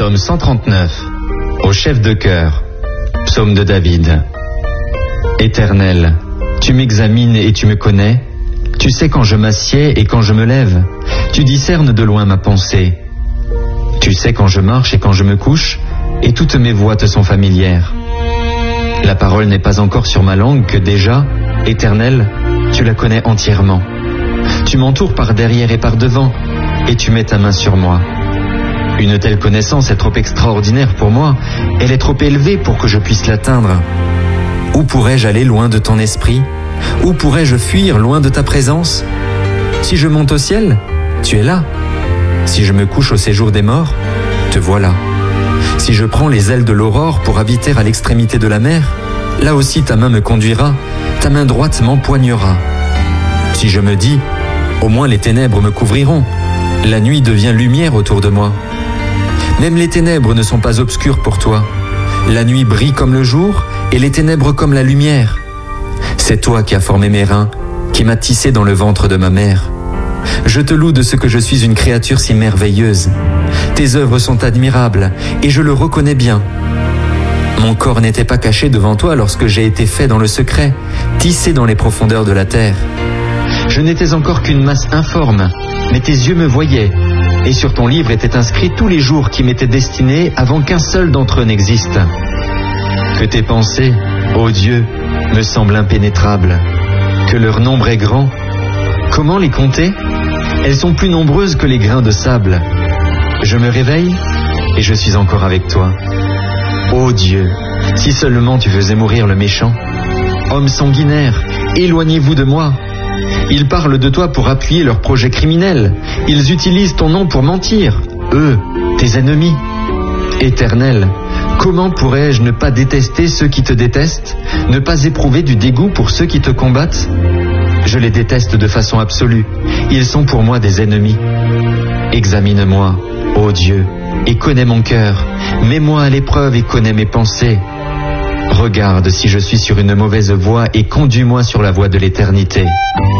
Psaume 139, au chef de chœur, psaume de David. Éternel, tu m'examines et tu me connais. Tu sais quand je m'assieds et quand je me lève. Tu discernes de loin ma pensée. Tu sais quand je marche et quand je me couche, et toutes mes voies te sont familières. La parole n'est pas encore sur ma langue que déjà, Éternel, tu la connais entièrement. Tu m'entoures par derrière et par devant, et tu mets ta main sur moi. Une telle connaissance est trop extraordinaire pour moi, elle est trop élevée pour que je puisse l'atteindre. Où pourrais-je aller loin de ton esprit? Où pourrais-je fuir loin de ta présence? Si je monte au ciel, tu es là. Si je me couche au séjour des morts, te voilà. Si je prends les ailes de l'aurore pour habiter à l'extrémité de la mer, là aussi ta main me conduira, ta main droite m'empoignera. Si je me dis, au moins les ténèbres me couvriront, la nuit devient lumière autour de moi. Même les ténèbres ne sont pas obscures pour toi. La nuit brille comme le jour et les ténèbres comme la lumière. C'est toi qui as formé mes reins, qui m'as tissé dans le ventre de ma mère. Je te loue de ce que je suis une créature si merveilleuse. Tes œuvres sont admirables et je le reconnais bien. Mon corps n'était pas caché devant toi lorsque j'ai été fait dans le secret, tissé dans les profondeurs de la terre. Je n'étais encore qu'une masse informe, mais tes yeux me voyaient, et sur ton livre étaient inscrits tous les jours qui m'étaient destinés avant qu'un seul d'entre eux n'existe. Que tes pensées, ô Dieu, me semblent impénétrables, que leur nombre est grand. Comment les compter? Elles sont plus nombreuses que les grains de sable. Je me réveille et je suis encore avec toi. Ô Dieu, si seulement tu faisais mourir le méchant. Hommes sanguinaires, éloignez-vous de moi. Ils parlent de toi pour appuyer leurs projets criminels. Ils utilisent ton nom pour mentir. Eux, tes ennemis. Éternel, comment pourrais-je ne pas détester ceux qui te détestent, ne pas éprouver du dégoût pour ceux qui te combattent? Je les déteste de façon absolue. Ils sont pour moi des ennemis. Examine-moi, ô Dieu, et connais mon cœur. Mets-moi à l'épreuve et connais mes pensées. Regarde si je suis sur une mauvaise voie et conduis-moi sur la voie de l'éternité.